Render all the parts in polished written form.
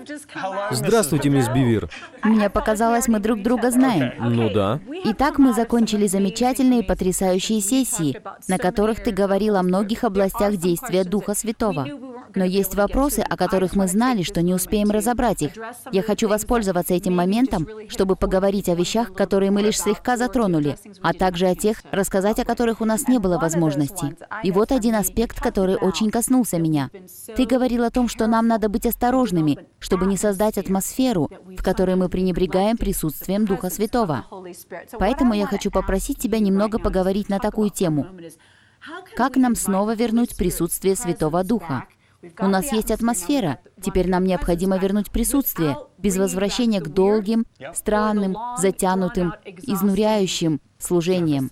Здравствуйте, мисс Бивир. Мне показалось, мы друг друга знаем. Ну да. Итак, мы закончили замечательные, потрясающие сессии, на которых ты говорил о многих областях действия Духа Святого. Но есть вопросы, о которых мы знали, что не успеем разобрать их. Я хочу воспользоваться этим моментом, чтобы поговорить о вещах, которые мы лишь слегка затронули, а также о тех, рассказать о которых у нас не было возможности. И вот один аспект, который очень коснулся меня. Ты говорил о том, что нам надо быть осторожными, чтобы не создать атмосферу, в которой мы пренебрегаем присутствием Духа Святого. Поэтому я хочу попросить тебя немного поговорить на такую тему. Как нам снова вернуть присутствие Святого Духа? У нас есть атмосфера, теперь нам необходимо вернуть присутствие, без возвращения к долгим, странным, затянутым, изнуряющим служениям.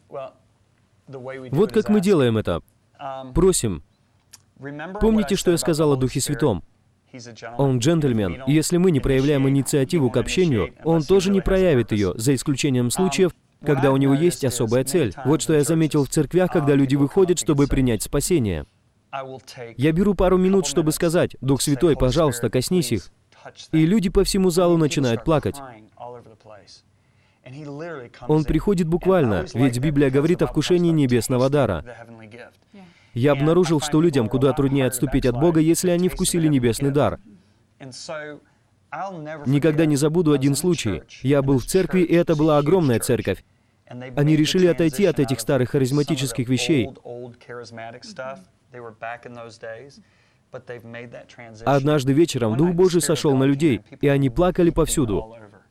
Вот как мы делаем это. Просим. Помните, что я сказал о Духе Святом? Он джентльмен, и если мы не проявляем инициативу к общению, он тоже не проявит ее, за исключением случаев, когда у него есть особая цель. Вот что я заметил в церквях, когда люди выходят, чтобы принять спасение. Я беру пару минут, чтобы сказать: «Дух Святой, пожалуйста, коснись их». И люди по всему залу начинают плакать. Он приходит буквально, ведь Библия говорит о вкушении небесного дара. Я обнаружил, что людям куда труднее отступить от Бога, если они вкусили небесный дар. Никогда не забуду один случай. Я был в церкви, и это была огромная церковь. Они решили отойти от этих старых харизматических вещей. Однажды вечером Дух Божий сошел на людей, и они плакали повсюду.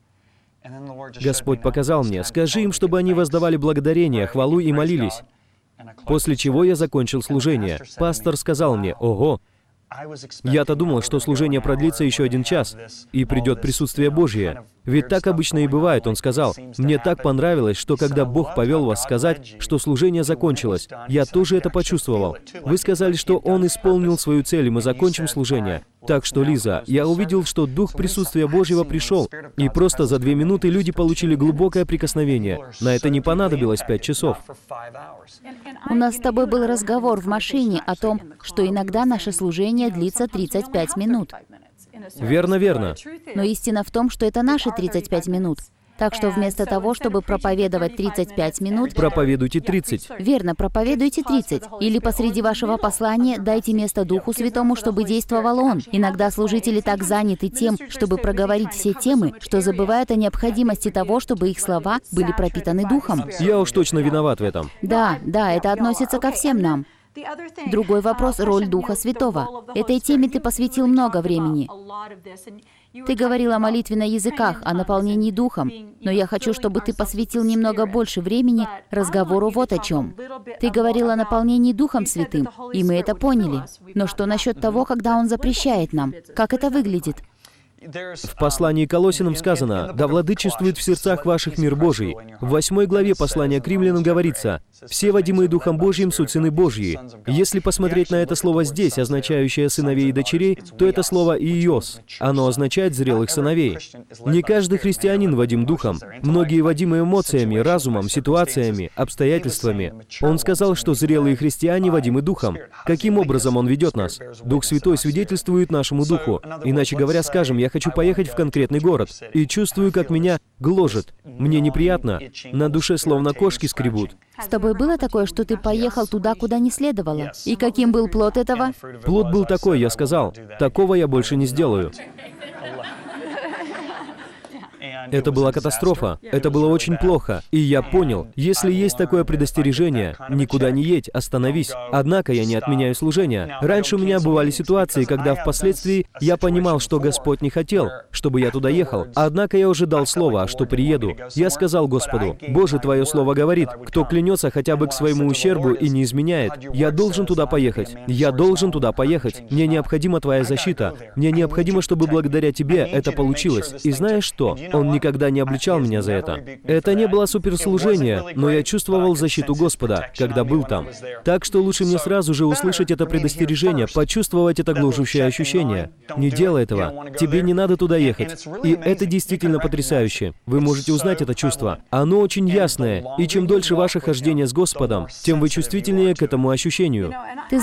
Господь показал мне: скажи им, чтобы они воздавали благодарение, хвалу и молились. После чего я закончил служение. Пастор сказал мне: «Ого! Я-то думал, что служение продлится еще 1 час, и придет присутствие Божье. Ведь так обычно и бывает», он сказал. «Мне так понравилось, что когда Бог повел вас сказать, что служение закончилось, я тоже это почувствовал. Вы сказали, что Он исполнил свою цель, и мы закончим служение. Так что, Лиза, я увидел, что Дух присутствия Божьего пришел, и просто за 2 минуты люди получили глубокое прикосновение. На это не понадобилось 5 часов. У нас с тобой был разговор в машине о том, что иногда наше служение длится 35 минут. Верно, верно. Но истина в том, что это наши 35 минут. Так что вместо того, чтобы проповедовать 35 минут... Проповедуйте 30. Верно, проповедуйте 30. Или посреди вашего послания дайте место Духу Святому, чтобы действовал Он. Иногда служители так заняты тем, чтобы проговорить все темы, что забывают о необходимости того, чтобы их слова были пропитаны Духом. Я уж точно виноват в этом. Да, это относится ко всем нам. Другой вопрос — роль Духа Святого. Этой теме ты посвятил много времени. Ты говорил о молитве на языках, о наполнении Духом, но я хочу, чтобы ты посвятил немного больше времени разговору вот о чем. Ты говорил о наполнении Духом Святым, и мы это поняли. Но что насчет того, когда Он запрещает нам? Как это выглядит? В послании к Колоссянам сказано: «Да владычествует в сердцах ваших мир Божий». В 8 главе послания к Римлянам говорится: «Все, водимые Духом Божьим, суть сыны Божьи». Если посмотреть на это слово здесь, означающее сыновей и дочерей, то это слово «иос». Оно означает зрелых сыновей. Не каждый христианин водим Духом. Многие водимы эмоциями, разумом, ситуациями, обстоятельствами. Он сказал, что зрелые христиане водимы Духом. Каким образом Он ведет нас? Дух Святой свидетельствует нашему Духу. Иначе говоря, скажем, я хочу поехать в конкретный город, и чувствую, как меня гложет. Мне неприятно. На душе словно кошки скребут. С тобой было такое, что ты поехал туда, куда не следовало? И каким был плод этого? Плод был такой, я сказал: такого я больше не сделаю. Это была катастрофа. Это было очень плохо. И я понял, если есть такое предостережение, никуда не едь, остановись. Однако я не отменяю служение. Раньше у меня бывали ситуации, когда впоследствии я понимал, что Господь не хотел, чтобы я туда ехал. Однако я уже дал слово, что приеду. Я сказал Господу: «Боже, Твое слово говорит, кто клянется хотя бы к своему ущербу и не изменяет, я должен туда поехать. Я должен туда поехать. Мне необходима Твоя защита. Мне необходимо, чтобы благодаря Тебе это получилось». И знаешь что? Он никогда не обличал меня за это. Это не было суперслужение, но я чувствовал защиту Господа, когда был там. Так что лучше мне сразу же услышать это предостережение, почувствовать это гложущее ощущение. Не делай этого. Тебе не надо туда ехать. И это действительно потрясающе. Вы можете узнать это чувство. Оно очень ясное, и чем дольше ваше хождение с Господом, тем вы чувствительнее к этому ощущению. Ты